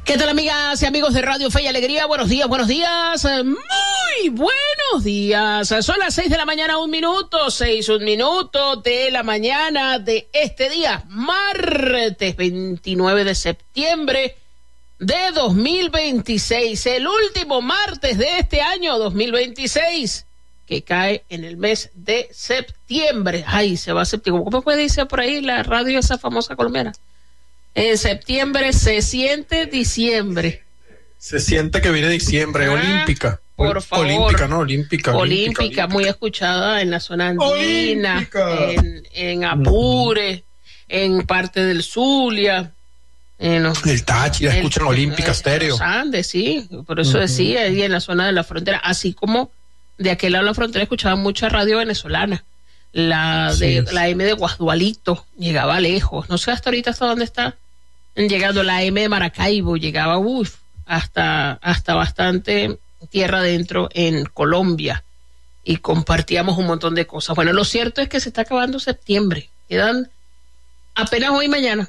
¿Qué tal, amigas y amigos de Radio Fe y Alegría? Buenos días, muy buenos días. Son las 6 de la mañana, 1 minuto de la mañana de este día, martes 29 de septiembre de 2026, el último martes de este año 2026, que cae en el mes de septiembre. Ay, se va septiembre. ¿Cómo puede decir por ahí la radio esa famosa colombiana? En septiembre se siente diciembre. Se siente que viene diciembre, olímpica. Por favor. Olímpica, muy escuchada en la zona andina, en Apure, en parte del Zulia. El Táchira, escuchan Olímpica Estéreo. Los Andes, sí, por eso decía, ahí en la zona de la frontera, así como de aquel lado de la frontera escuchaban mucha radio venezolana. La M de Guasdualito llegaba lejos, no sé hasta ahorita hasta dónde está llegando. La M de Maracaibo llegaba hasta bastante tierra adentro en Colombia, y compartíamos un montón de cosas. Bueno, lo cierto es que se está acabando septiembre, quedan apenas hoy y mañana,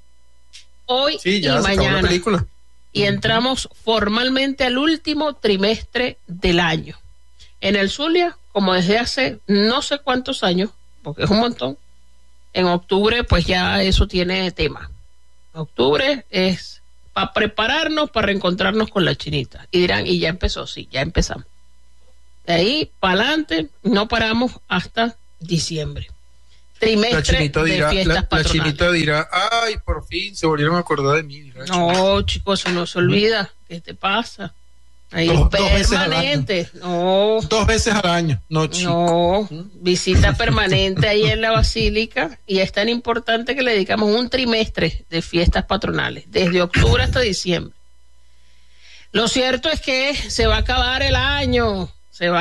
y entramos formalmente al último trimestre del año. En el Zulia, como desde hace no sé cuántos años, porque es un montón, en octubre pues ya eso tiene tema. Octubre es para prepararnos para reencontrarnos con la chinita. Y dirán, y ya empezó, sí, ya empezamos. De ahí para adelante no paramos hasta diciembre. Trimestre de fiestas patronales. La chinita dirá, ay, por fin se volvieron a acordar de mí. No, chicos, eso no se olvida. ¿Qué te pasa? Ahí permanente. No. 2 veces al año. No, chico. No, visita permanente ahí en la basílica, y es tan importante que le dedicamos un trimestre de fiestas patronales, desde octubre hasta diciembre. Lo cierto es que se va a acabar el año,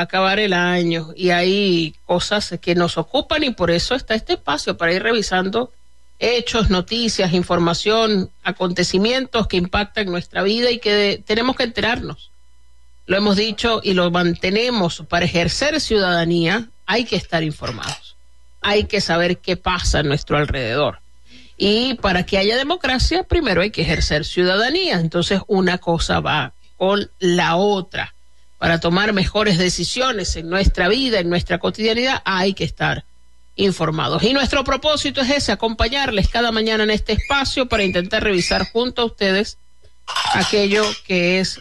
y hay cosas que nos ocupan, y por eso está este espacio para ir revisando hechos, noticias, información, acontecimientos que impactan nuestra vida y que tenemos que enterarnos. Lo hemos dicho y lo mantenemos: para ejercer ciudadanía hay que estar informados, hay que saber qué pasa a nuestro alrededor, y para que haya democracia primero hay que ejercer ciudadanía. Entonces una cosa va con la otra. Para tomar mejores decisiones en nuestra vida, en nuestra cotidianidad, hay que estar informados, y nuestro propósito es ese: acompañarles cada mañana en este espacio para intentar revisar junto a ustedes aquello que es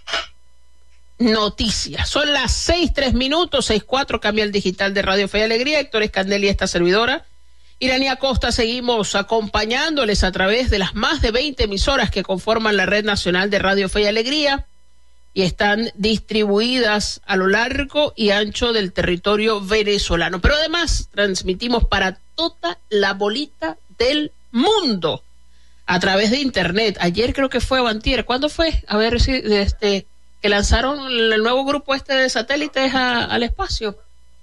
noticias. Son las 6:03, 6:04, cambia el digital de Radio Fe y Alegría. Héctor Escandelli, esta servidora, Iranía Costa, seguimos acompañándoles a través de las más de 20 emisoras que conforman la red nacional de Radio Fe y Alegría, y están distribuidas a lo largo y ancho del territorio venezolano. Pero además transmitimos para toda la bolita del mundo a través de internet. Ayer creo que fue, o antier, ¿cuándo fue? A ver si que lanzaron el nuevo grupo de satélites al espacio.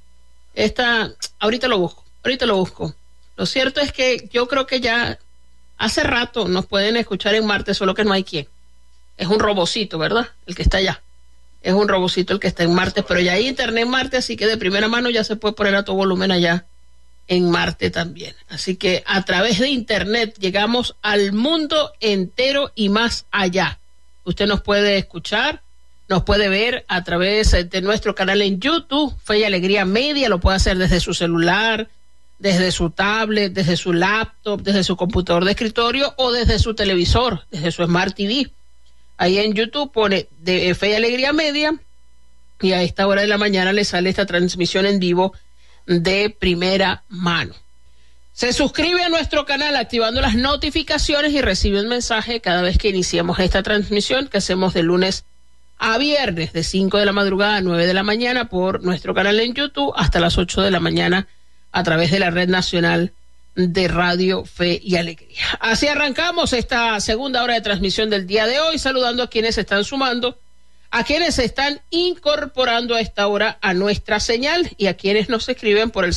Ahorita lo busco. Lo cierto es que yo creo que ya hace rato nos pueden escuchar en Marte, solo que no hay quien. Es un robocito, ¿verdad? El que está allá. Es un robocito el que está en Marte, pero ya hay internet en Marte, así que de primera mano ya se puede poner a todo volumen allá en Marte también. Así que a través de internet llegamos al mundo entero y más allá. Usted nos puede escuchar, nos puede ver a través de nuestro canal en YouTube, Fe y Alegría Media. Lo puede hacer desde su celular, desde su tablet, desde su laptop, desde su computador de escritorio o desde su televisor, desde su Smart TV. Ahí en YouTube pone de Fe y Alegría Media, y a esta hora de la mañana le sale esta transmisión en vivo de primera mano. Se suscribe a nuestro canal activando las notificaciones y recibe un mensaje cada vez que iniciamos esta transmisión que hacemos de lunes a viernes, de 5 de la madrugada a 9 de la mañana por nuestro canal en YouTube, hasta las 8 de la mañana a través de la red nacional de Radio Fe y Alegría. Así arrancamos esta segunda hora de transmisión del día de hoy, saludando a quienes se están sumando, a quienes se están incorporando a esta hora a nuestra señal, y a quienes nos escriben por el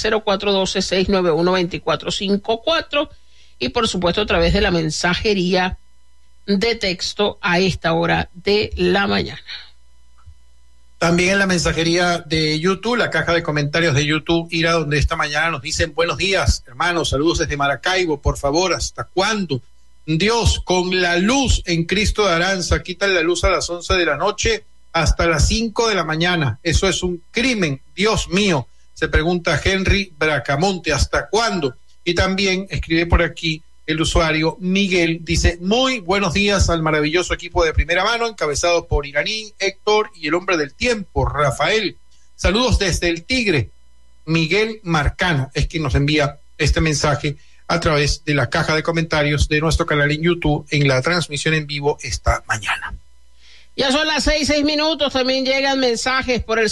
0412-691-2454, y por supuesto a través de la mensajería de texto a esta hora de la mañana. También en la mensajería de YouTube, la caja de comentarios de YouTube, Ira, donde esta mañana nos dicen: buenos días, hermanos, saludos desde Maracaibo, por favor, ¿hasta cuándo Dios, con la luz en Cristo de Aranza, quitan la luz a las 11 de la noche hasta las 5 de la mañana. Eso es un crimen, Dios mío. Se pregunta Henry Bracamonte, ¿hasta cuándo? Y también escribe por aquí el usuario Miguel, dice, muy buenos días al maravilloso equipo de Primera Mano, encabezado por Iraní, Héctor y el hombre del tiempo, Rafael. Saludos desde el Tigre. Miguel Marcano es quien nos envía este mensaje a través de la caja de comentarios de nuestro canal en YouTube en la transmisión en vivo esta mañana. Ya son las 6:06. También llegan mensajes por el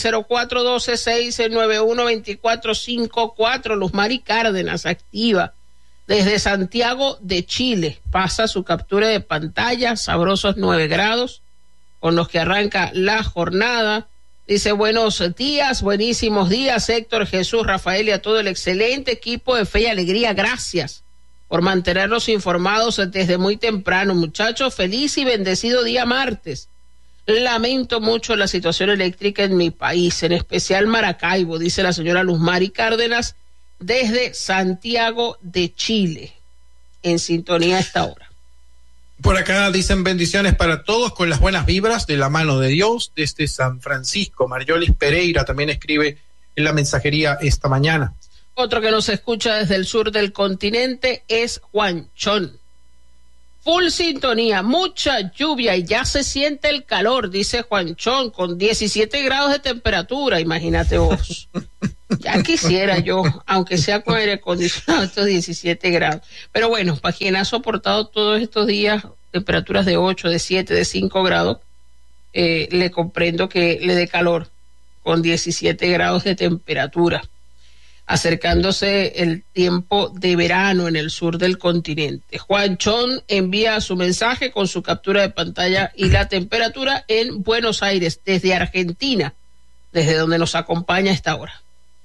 0412-691-2454. Luz Mari Cárdenas activa desde Santiago de Chile. Pasa su captura de pantalla, sabrosos 9 grados, con los que arranca la jornada. Dice, buenos días, buenísimos días, Héctor, Jesús, Rafael y a todo el excelente equipo de Fe y Alegría. Gracias por mantenernos informados desde muy temprano. Muchachos, feliz y bendecido día martes. Lamento mucho la situación eléctrica en mi país, en especial Maracaibo, dice la señora Luz Mari Cárdenas, desde Santiago de Chile, en sintonía a esta hora. Por acá dicen bendiciones para todos con las buenas vibras de la mano de Dios desde San Francisco. Mariolis Pereira también escribe en la mensajería esta mañana. Otro que nos escucha desde el sur del continente es Juan Chon. Full sintonía, mucha lluvia y ya se siente el calor, dice Juan Chon, con 17 grados de temperatura, imagínate vos. Ya quisiera yo, aunque sea con aire acondicionado, estos 17 grados. Pero bueno, para quien ha soportado todos estos días temperaturas de 8, de 7, de 5 grados, le comprendo que le dé calor con 17 grados de temperatura, acercándose el tiempo de verano en el sur del continente. Juan Chon envía su mensaje con su captura de pantalla y la temperatura en Buenos Aires, desde Argentina, desde donde nos acompaña a esta hora.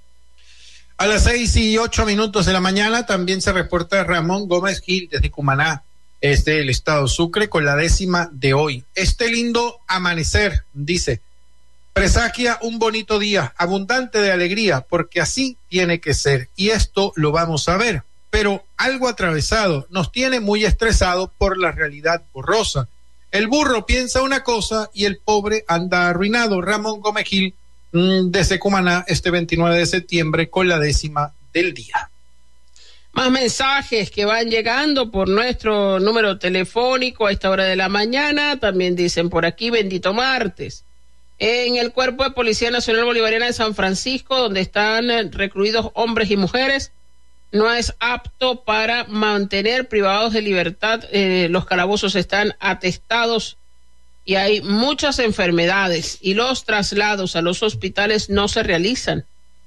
A las 6:08 de la mañana también se reporta Ramón Gómez Gil desde Cumaná, del estado Sucre, con la 10ª de hoy. Este lindo amanecer, dice, presagia un bonito día, abundante de alegría, porque así tiene que ser, y esto lo vamos a ver, pero algo atravesado, nos tiene muy estresados por la realidad borrosa. El burro piensa una cosa y el pobre anda arruinado. Ramón Gómez Gil, desde Cumaná, este 29 de septiembre, con la 10ª del día. Más mensajes que van llegando por nuestro número telefónico a esta hora de la mañana. También dicen por aquí, bendito martes. En el Cuerpo de Policía Nacional Bolivariana de San Francisco, donde están recluidos hombres y mujeres, no es apto para mantener privados de libertad. Los calabozos están atestados y hay muchas enfermedades y los traslados a los hospitales no se realizan.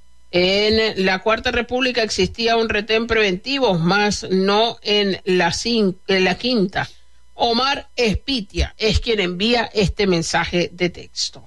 En la Cuarta República existía un retén preventivo, más no en la quinta. Omar Espitia es quien envía este mensaje de texto.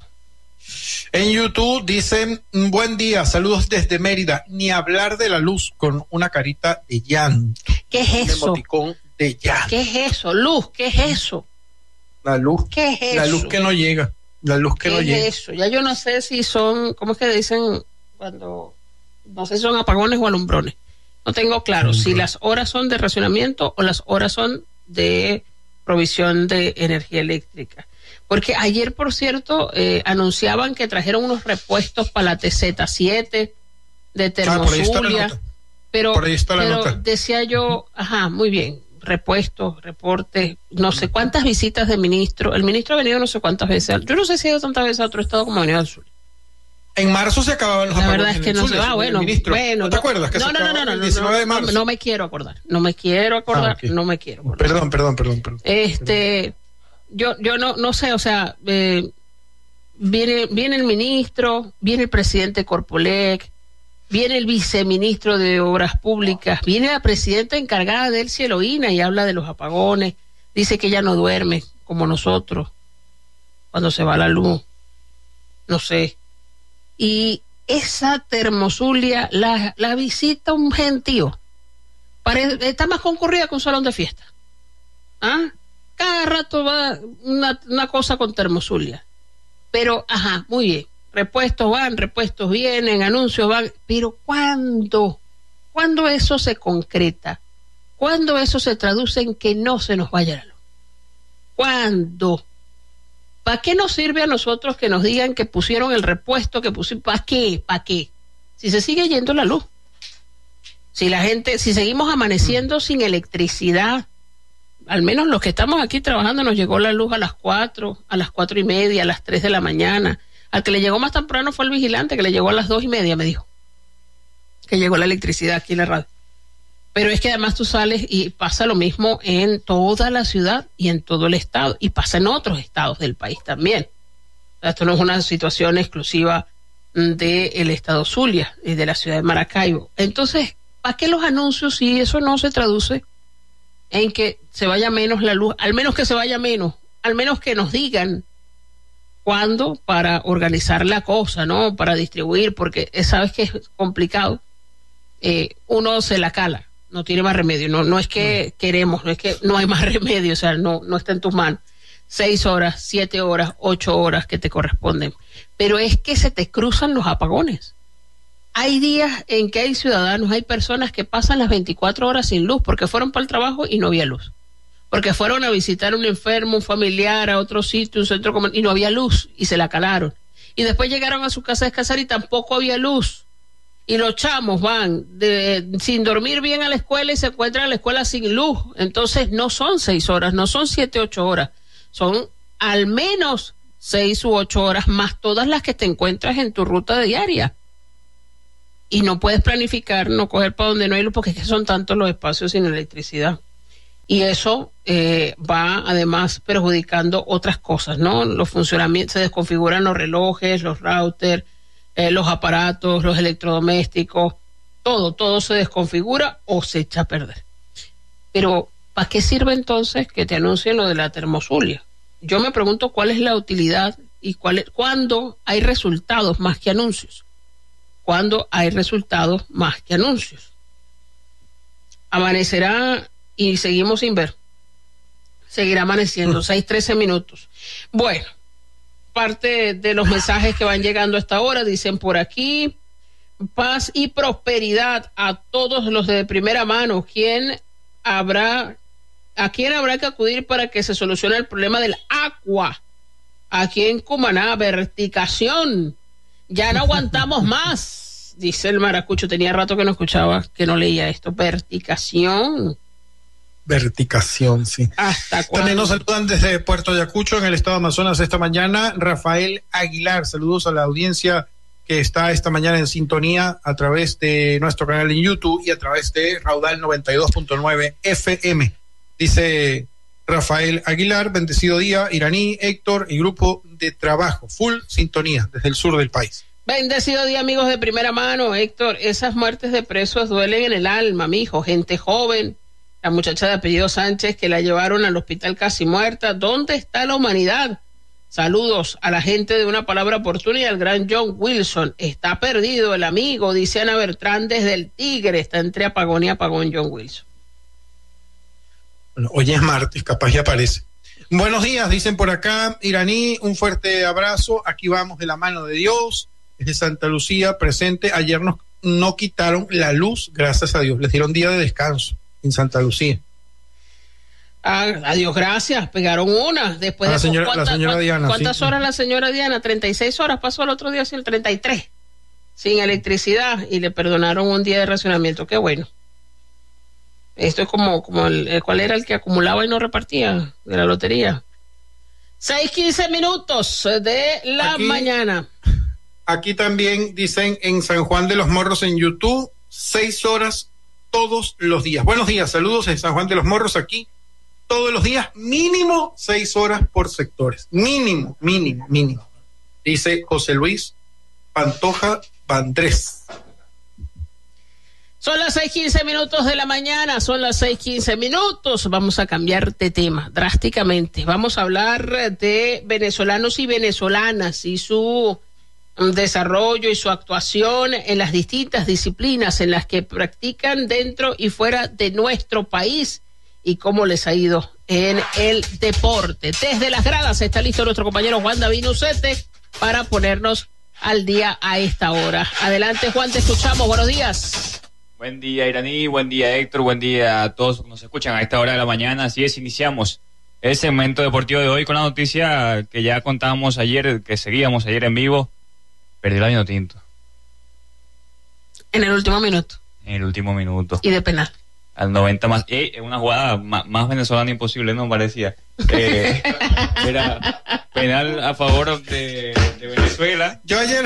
En YouTube dicen, buen día, saludos desde Mérida, ni hablar de la luz, con una carita de llanto. ¿Qué es eso? Un emoticón de llanto. ¿Qué es eso? Luz, ¿qué es eso? La luz. ¿Qué es eso? La luz que no llega. La luz que no llega. ¿Qué es eso? Ya yo no sé si son, ¿cómo es que dicen cuando, no sé si son apagones o alumbrones? No tengo claro si las horas son de racionamiento o las horas son de provisión de energía eléctrica. Porque ayer, por cierto, anunciaban que trajeron unos repuestos para la TZ7 de Termozulia, pero decía yo, ajá, muy bien, repuestos, reportes, no sé cuántas visitas de ministro. El ministro ha venido no sé cuántas veces. Yo no sé si ha ido tantas veces a otro estado como ha venido al sur. En marzo se acababan los apagones. La verdad es que no se va, bueno. ¿No te acuerdas? Que no, el 19 de marzo. No me quiero acordar. No me quiero acordar. Perdón. Yo no sé, o sea, viene el ministro, viene el presidente Corpolec, viene el viceministro de Obras Públicas, viene la presidenta encargada del Cieloína y habla de los apagones, dice que ella no duerme como nosotros cuando se va la luz, no sé. Y esa Termozulia la visita un gentío, está más concurrida que un salón de fiesta. ¿Ah? Cada rato va una cosa con Termozulia. Pero, ajá, muy bien. Repuestos van, repuestos vienen, anuncios van. Pero ¿cuándo eso se concreta? ¿Cuándo eso se traduce en que no se nos vaya la luz? ¿Cuándo? ¿Para qué nos sirve a nosotros que nos digan que pusieron el repuesto, que pusieron? ¿Para qué? ¿Para qué? Si se sigue yendo la luz. Si seguimos amaneciendo sin electricidad, al menos los que estamos aquí trabajando, nos llegó la luz a las 4, a las 4:30, a las 3 de la mañana. Al que le llegó más temprano fue el vigilante, que le llegó a las 2:30, me dijo. Que llegó la electricidad aquí en la radio. Pero es que además tú sales y pasa lo mismo en toda la ciudad y en todo el estado, y pasa en otros estados del país también. O sea, esto no es una situación exclusiva del estado Zulia y de la ciudad de Maracaibo. Entonces, ¿para qué los anuncios si eso no se traduce en que se vaya menos la luz? Al menos que se vaya menos, al menos que nos digan cuándo para organizar la cosa, ¿no? Para distribuir, porque sabes que es complicado. Uno se la cala, no tiene más remedio, no es que queremos, no es que no hay más remedio, o sea, no está en tus manos. 6 horas, 7 horas, 8 horas que te corresponden, pero es que se te cruzan los apagones. Hay días en que hay ciudadanos, hay personas que pasan las 24 horas sin luz porque fueron para el trabajo y no había luz, porque fueron a visitar a un enfermo, un familiar, a otro sitio, un centro comercial, y no había luz y se la calaron, y después llegaron a su casa a descansar y tampoco había luz. Y los chamos van sin dormir bien a la escuela y se encuentran en la escuela sin luz. Entonces no son 6 horas, no son 7, 8 horas. Son al menos 6 u 8 horas más todas las que te encuentras en tu ruta diaria. Y no puedes planificar, no coger para donde no hay luz, porque es que son tantos los espacios sin electricidad. Y eso va además perjudicando otras cosas, ¿no? Los funcionamientos, se desconfiguran los relojes, los routers, los aparatos, los electrodomésticos, todo se desconfigura o se echa a perder. Pero, ¿para qué sirve entonces que te anuncien lo de la termozulia? Yo me pregunto cuál es la utilidad y cuándo hay resultados más que anuncios. ¿Cuándo hay resultados más que anuncios? Amanecerá y seguimos sin ver. Seguirá amaneciendo, 6:13 minutos. Bueno, parte de los mensajes que van llegando a esta hora, dicen por aquí: paz y prosperidad a todos los de primera mano. ¿A quién habrá que acudir para que se solucione el problema del agua? Aquí en Cumaná, verticación. Ya no aguantamos más, dice el maracucho. Tenía rato que no escuchaba, que no leía esto. Verticación, sí. ¿Hasta cuándo? También nos saludan desde Puerto Ayacucho, en el estado de Amazonas, esta mañana. Rafael Aguilar, saludos a la audiencia que está esta mañana en sintonía a través de nuestro canal en YouTube y a través de Raudal 92.9 FM. Dice Rafael Aguilar: bendecido día, Iraní, Héctor y grupo de trabajo, full sintonía desde el sur del país. Bendecido día, amigos de primera mano. Héctor, esas muertes de presos duelen en el alma, mijo. Gente joven, la muchacha de apellido Sánchez que la llevaron al hospital casi muerta. ¿Dónde está la humanidad? Saludos a la gente de Una Palabra Oportuna y al gran John Wilson. Está perdido el amigo, dice Ana Bertrán desde el Tigre. Está entre apagón y apagón John Wilson. Bueno, hoy es martes, capaz ya aparece. Buenos días, dicen por acá, Iraní, un fuerte abrazo. Aquí vamos de la mano de Dios, desde Santa Lucía, presente. Ayer no quitaron la luz, gracias a Dios. Les dieron día de descanso en Santa Lucía. Adiós, gracias. Pegaron una. Después la señora Diana. ¿Cuántas sí, horas la señora Diana? 36 horas pasó el otro día, sin 33, sin electricidad, y le perdonaron un día de racionamiento. Qué bueno. Esto es como ¿cuál era el que acumulaba y no repartía de la lotería? 6:15 minutos de la mañana. Aquí también dicen en San Juan de los Morros en YouTube, 6 horas todos los días. Buenos días, saludos en San Juan de los Morros, aquí todos los días, mínimo 6 horas por sectores. Mínimo. Dice José Luis Pantoja Vandrés. Son las 6:15 minutos de la mañana, son las 6:15 minutos. Vamos a cambiar de tema drásticamente. Vamos a hablar de venezolanos y venezolanas y su desarrollo y su actuación en las distintas disciplinas en las que practican dentro y fuera de nuestro país y cómo les ha ido en el deporte. Desde las gradas está listo nuestro compañero Juan David Ucete para ponernos al día a esta hora. Adelante, Juan, te escuchamos. Buenos días. Buen día, Iraní, buen día, Héctor, buen día a todos que nos escuchan a esta hora de la mañana. Así es, iniciamos el segmento deportivo de hoy con la noticia que ya contábamos ayer, que seguíamos ayer en vivo. Perdió la Vinotinto. En el último minuto. En el último minuto. Y de penal. Al 90 más. Una jugada más venezolana imposible, no parecía. Era penal a favor de Venezuela. Yo ayer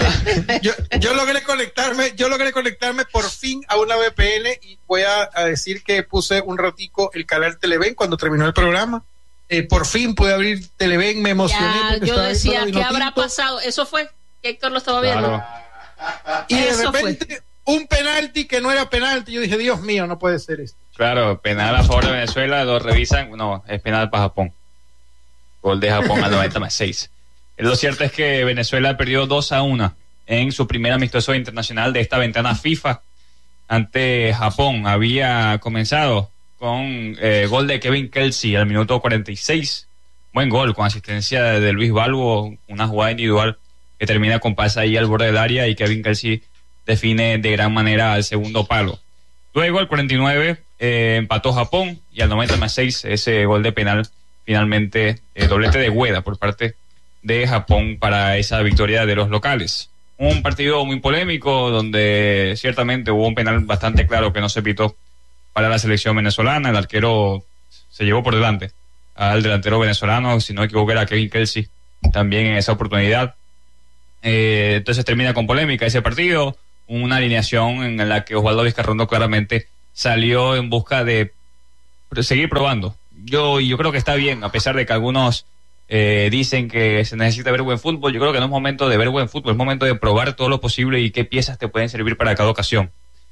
yo logré conectarme por fin a una VPN y voy a decir que puse un ratico el canal Televen cuando terminó el programa. Por fin pude abrir Televen, me emocioné. Ya, yo decía, ¿qué habrá pasado? Eso fue, que Héctor lo estaba viendo. Claro. Y de repente un penalti que no era penalti. Yo dije, Dios mío, no puede ser esto. Claro, penal a favor de Venezuela, lo revisan, no, es penal para Japón. Gol de Japón al 90+6. Lo cierto es que Venezuela perdió 2-1 en su primer amistoso internacional de esta ventana FIFA ante Japón. Había comenzado con gol de Kevin Kelsey al minuto 46. Buen gol, con asistencia de Luis Balbo, una jugada individual que termina con pase ahí al borde del área y Kevin Kelsey define de gran manera al segundo palo. Luego al 49 empató Japón y al 90+6 ese gol de penal, finalmente doblete de Ueda por parte de Japón para esa victoria de los locales. Un partido muy polémico donde ciertamente hubo un penal bastante claro que no se pitó para la selección venezolana. El arquero se llevó por delante al delantero venezolano, si no me equivoco era Kevin Kelsey también en esa oportunidad. Entonces termina con polémica ese partido, una alineación en la que Osvaldo Vizcarrondo claramente salió en busca de seguir probando. Yo creo que está bien, a pesar de que algunos dicen que se necesita ver buen fútbol. Yo creo que no es momento de ver buen fútbol, es momento de probar todo lo posible y qué piezas te pueden servir para cada ocasión.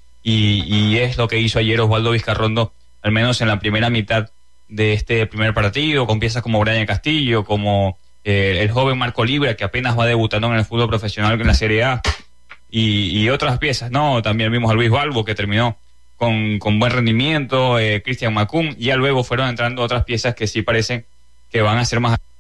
Y es lo que hizo ayer Osvaldo Vizcarrondo, al menos en la primera mitad de este primer partido, con piezas como Brian Castillo, como el joven Marco Libra, que apenas va debutando en el fútbol profesional en la Serie A, y otras piezas, ¿no? También vimos a Luis Balbo, que terminó con buen rendimiento, Cristian Macún, y ya luego fueron entrando otras piezas que sí parecen que van a ser más